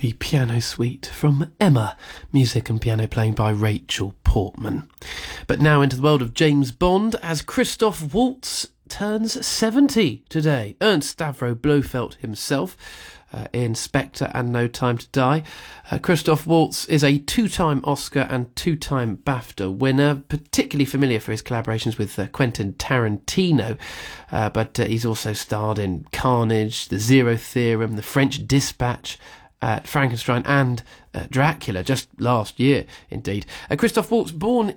the piano suite from Emma, music and piano playing by Rachel Portman. But now into the world of James Bond, as Christoph Waltz turns 70 today. Ernst Stavro Blofeld himself, in Spectre and No Time to Die. Christoph Waltz is a two-time Oscar and two-time BAFTA winner, particularly familiar for his collaborations with Quentin Tarantino, but he's also starred in Carnage, The Zero Theorem, The French Dispatch, Frankenstein and Dracula, just last year indeed. Christoph Waltz, born